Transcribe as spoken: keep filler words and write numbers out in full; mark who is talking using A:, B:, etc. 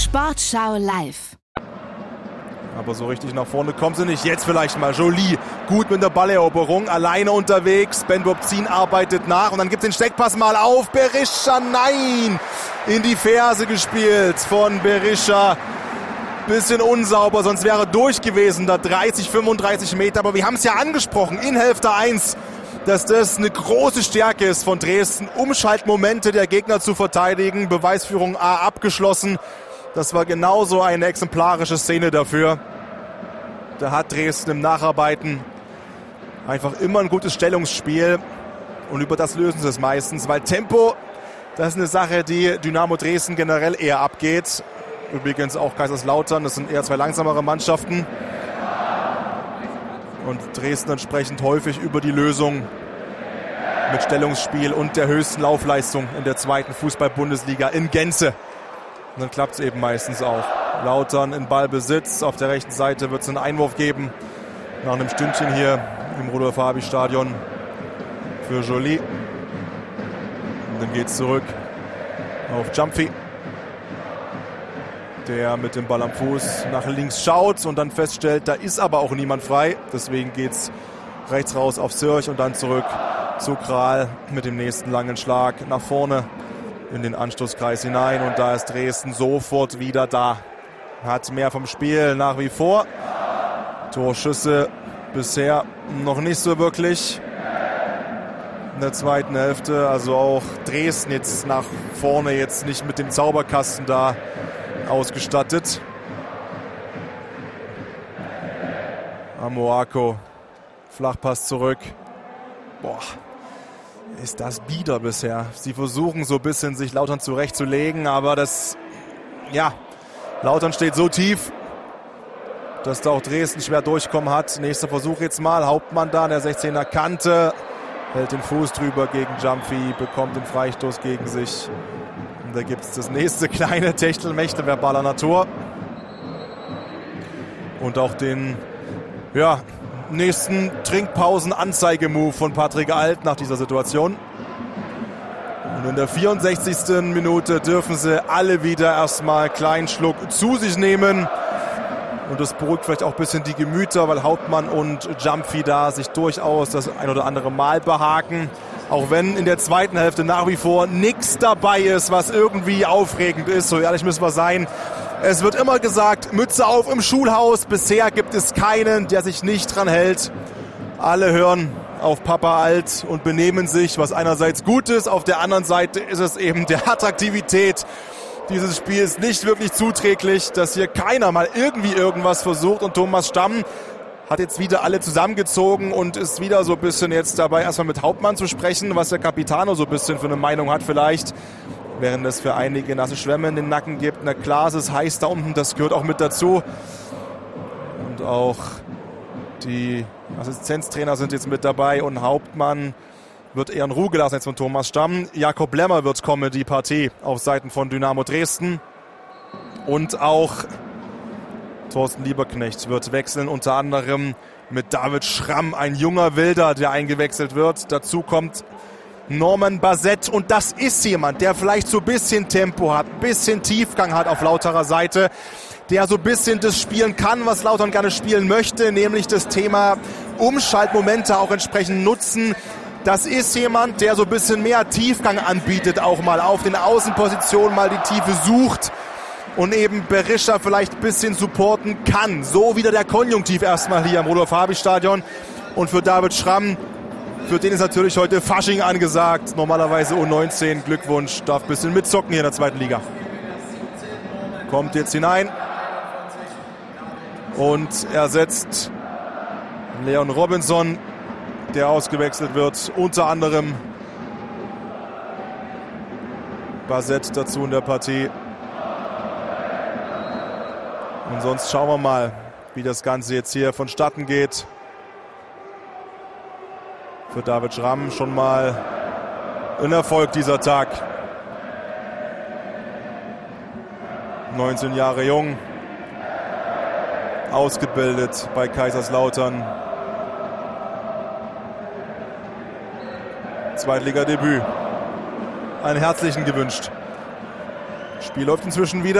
A: Sportschau live.
B: Aber so richtig nach vorne kommen sie nicht. Jetzt vielleicht mal Joly. Gut mit der Balleroberung. Alleine unterwegs. Ben Bobzin arbeitet nach. Und dann gibt es den Steckpass mal auf Berisha. Nein! In die Ferse gespielt von Berisha. Bisschen unsauber, sonst wäre er durch gewesen. Da dreißig, fünfunddreißig Meter. Aber wir haben es ja angesprochen. In Hälfte eins. Dass das eine große Stärke ist von Dresden. Umschaltmomente der Gegner zu verteidigen. Beweisführung A abgeschlossen. Das war genauso eine exemplarische Szene dafür. Da hat Dresden im Nacharbeiten einfach immer ein gutes Stellungsspiel. Und über das lösen sie es meistens. Weil Tempo, das ist eine Sache, die Dynamo Dresden generell eher abgeht. Übrigens auch Kaiserslautern, das sind eher zwei langsamere Mannschaften. Und Dresden entsprechend häufig über die Lösung mit Stellungsspiel und der höchsten Laufleistung in der zweiten Fußball-Bundesliga in Gänze. Und dann klappt es eben meistens auch. Lautern in Ballbesitz. Auf der rechten Seite wird es einen Einwurf geben. Nach einem Stündchen hier im Rudolf-Habich-Stadion für Joly. Und dann geht es zurück auf Jumpy, der mit dem Ball am Fuß nach links schaut und dann feststellt, da ist aber auch niemand frei. Deswegen geht es rechts raus auf Sörch und dann zurück zu Kral mit dem nächsten langen Schlag nach vorne in den Anstoßkreis hinein. Und da ist Dresden sofort wieder da. Hat mehr vom Spiel nach wie vor. Torschüsse bisher noch nicht so wirklich in der zweiten Hälfte. Also auch Dresden jetzt nach vorne jetzt nicht mit dem Zauberkasten da ausgestattet. Amoako, Flachpass zurück. Boah, ist das bieder bisher. Sie versuchen so ein bisschen sich Lautern zurechtzulegen, aber das, ja, Lautern steht so tief, dass da auch Dresden schwer durchkommen hat. Nächster Versuch jetzt mal. Hauptmann da an der sechzehner Kante. Hält den Fuß drüber gegen Jumpy, bekommt den Freistoß gegen sich. Und da gibt es das nächste kleine Techtelmechtel verbaler Natur. Und auch den, ja, nächsten Trinkpausen-Anzeigemove von Patrick Alt nach dieser Situation. Und in der vierundsechzigsten Minute dürfen sie alle wieder erstmal einen kleinen Schluck zu sich nehmen. Und das beruhigt vielleicht auch ein bisschen die Gemüter, weil Hauptmann und Jumpy da sich durchaus das ein oder andere Mal behaken. Auch wenn in der zweiten Hälfte nach wie vor nichts dabei ist, was irgendwie aufregend ist. So ehrlich müssen wir sein. Es wird immer gesagt, Mütze auf im Schulhaus. Bisher gibt es keinen, der sich nicht dran hält. Alle hören auf Papa Alt und benehmen sich, was einerseits gut ist. Auf der anderen Seite ist es eben der Attraktivität dieses Spiels nicht wirklich zuträglich, dass hier keiner mal irgendwie irgendwas versucht. Und Thomas Stamm hat jetzt wieder alle zusammengezogen und ist wieder so ein bisschen jetzt dabei, erstmal mit Hauptmann zu sprechen, was der Capitano so ein bisschen für eine Meinung hat vielleicht. Während es für einige nasse Schwämme in den Nacken gibt. Na klar, es ist heiß da unten, das gehört auch mit dazu. Und auch die Assistenztrainer sind jetzt mit dabei und Hauptmann wird eher in Ruhe gelassen jetzt von Thomas Stamm. Jakob Lemmer wird kommen, die Partie auf Seiten von Dynamo Dresden. Und auch Thorsten Lieberknecht wird wechseln, unter anderem mit David Schramm, ein junger Wilder, der eingewechselt wird. Dazu kommt Norman Basett und das ist jemand, der vielleicht so ein bisschen Tempo hat, ein bisschen Tiefgang hat auf Lauterer Seite, der so ein bisschen das spielen kann, was Lautern gerne spielen möchte, nämlich das Thema Umschaltmomente auch entsprechend nutzen. Das ist jemand, der so ein bisschen mehr Tiefgang anbietet, auch mal auf den Außenpositionen mal die Tiefe sucht und eben Berisha vielleicht ein bisschen supporten kann. So wieder der Konjunktiv erstmal hier im Rudolf-Habich-Stadion. Und für David Schramm, für den ist natürlich heute Fasching angesagt. Normalerweise U neunzehn, Glückwunsch, darf ein bisschen mitzocken hier in der zweiten Liga. Kommt jetzt hinein und ersetzt Leon Robinson, der ausgewechselt wird. Unter anderem Basett dazu in der Partie. Und sonst schauen wir mal, wie das Ganze jetzt hier vonstatten geht. Für David Schramm schon mal ein Erfolg dieser Tag. neunzehn Jahre jung, ausgebildet bei Kaiserslautern. Zweitligadebüt. Einen herzlichen gewünscht. Spiel läuft inzwischen wieder.